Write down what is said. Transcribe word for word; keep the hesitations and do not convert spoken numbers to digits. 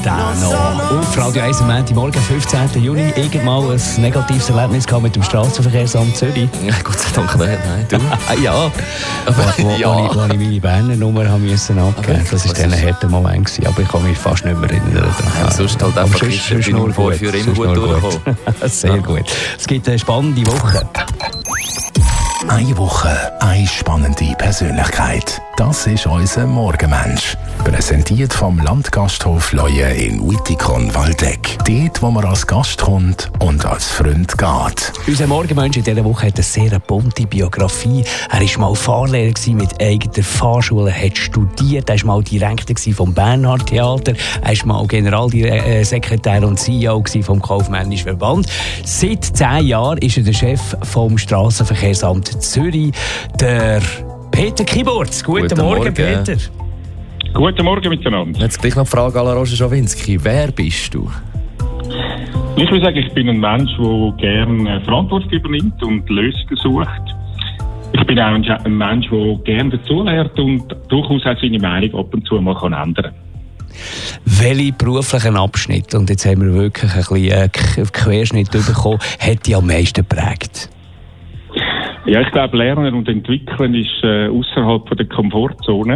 den noch. Auf Radio eins am Montagmorgen, fünfzehnten Juni, irgendwann mal ein negatives Erlebnis gehabt mit dem Strassenverkehrsamt Zürich. Ja, Gott sei Dank nicht, nein. Du? ja, wo, wo, ja. Wo, ich, wo ich meine Berner Nummer haben müssen abgeben musste. Das war dann ein harter Moment gewesen, aber ich kann mich fast nicht mehr erinnern. Ja, sonst halt einfach sonst, sonst nur gut. Für immer gut durchkommen. Sehr gut. Es gibt eine spannende Woche. Eine Woche, eine spannende Persönlichkeit. Das ist unser Morgenmensch. Präsentiert vom Landgasthof Leue in Wittikon-Waldeck. Dort, wo man als Gast kommt und als Freund geht. Unser Morgenmensch in dieser Woche hat eine sehr bunte Biografie. Er war mal Fahrlehrer mit eigener Fahrschule, hat studiert, er war mal Direktor vom Bernhard Theater, er war mal Generalsekretär und C E O vom Kaufmännischen Verband. Seit zehn Jahren ist er der Chef vom Strassenverkehrsamt Zürich, der Peter Kiburz. Guten, Guten Morgen, Morgen, Peter. Guten Morgen miteinander. Jetzt gleich noch die Frage an Roger Schawinski. Wer bist du? Ich würde sagen, ich bin ein Mensch, der gerne Verantwortung übernimmt und Lösungen sucht. Ich bin auch ein Mensch, der gerne dazulernt und durchaus auch seine Meinung ab und zu mal ändern kann. Welche beruflichen Abschnitte, und jetzt haben wir wirklich ein bisschen einen Querschnitt bekommen, hat dich am meisten geprägt? Ja, ich glaube, Lernen und Entwickeln ist äh, außerhalb der Komfortzone.